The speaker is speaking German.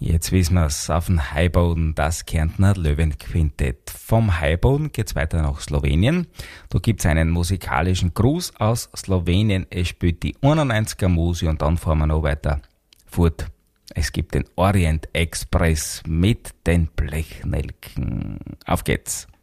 Jetzt wissen wir's, auf dem Heuboden das Kärntner Löwenquintett. Vom Heuboden geht's weiter nach Slowenien. Da gibt's einen musikalischen Gruß aus Slowenien. Es spielt die 91er Musik und dann fahren wir noch weiter fort. Es gibt den Orient Express mit den Blechnelken. Auf geht's!